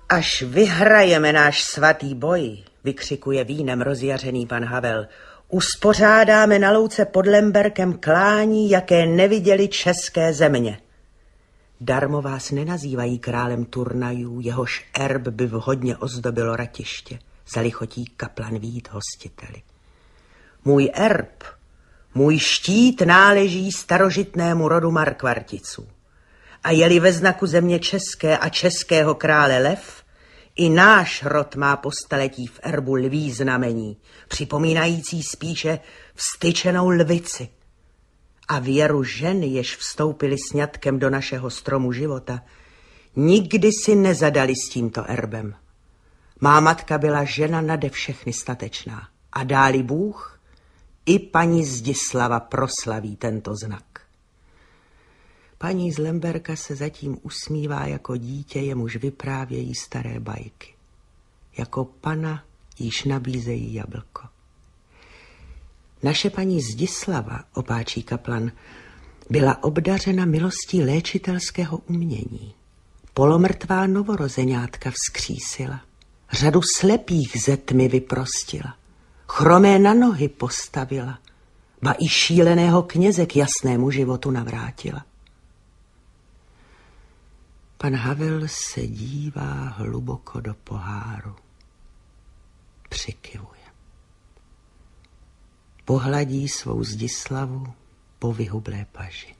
Až vyhrajeme náš svatý boj, vykřikuje vínem rozjařený pan Havel, uspořádáme na louce pod Lemberkem klání, jaké neviděli české země. Darmo vás nenazývají králem turnajů, jehož erb by vhodně ozdobilo ratiště, zalichotí kaplan vít hostiteli. Můj erb, můj štít náleží starožitnému rodu Markvarticů. A je-li ve znaku země české a českého krále lev, i náš rod má po staletí v erbu lví znamení, připomínající spíše vztyčenou lvici. A věru žen, jež vstoupily sňatkem do našeho stromu života, nikdy si nezadali s tímto erbem. Má matka byla žena nade všechny statečná a dáli Bůh, i paní Zdislava proslaví tento znak. Paní z Lemberka se zatím usmívá jako dítě, jemuž vyprávějí staré bajky. Jako pana již nabízejí jablko. Naše paní Zdislava, opáčí kaplan, byla obdařena milostí léčitelského umění. Polomrtvá novorozeňátka vzkřísila. Řadu slepých ze tmy vyprostila. Chromé na nohy postavila. Ba i šíleného kněze k jasnému životu navrátila. Pan Havel se dívá hluboko do poháru. Přikyvuje. Pohladí svou Zdislavu po vyhublé paži.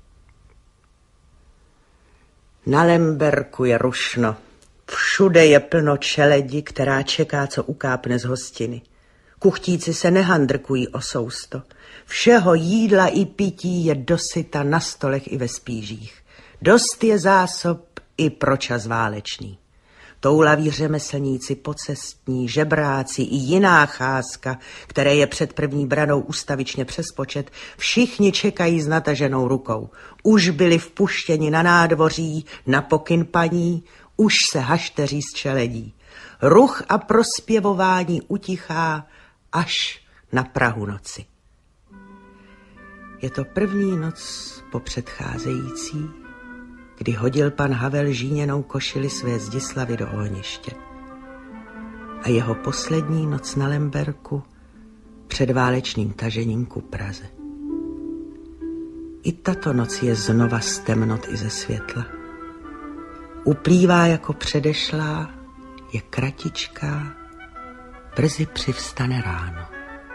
Na Lemberku je rušno. Všude je plno čeledi, která čeká, co ukápne z hostiny. Kuchtíci se nehandrkují o sousto. Všeho jídla i pití je dosyta na stolech i ve spížích. Dost je zásob i pro čas válečný. Toulaví řemeslníci pocestní, žebráci i jiná cházka, které je před první branou ustavičně přes počet, všichni čekají s nataženou rukou. Už byli vpuštěni na nádvoří, na pokyn paní, už se hašteří z čeledí. Ruch a prospěvování utichá až na prahu noci. Je to první noc po předcházející, kdy hodil pan Havel žíněnou košili své Zdislavy do ohniště. A jeho poslední noc na Lemberku před válečným tažením ku Praze. I tato noc je znova z temnot i ze světla. Uplývá jako předešlá, je kratičká, brzy přivstane ráno.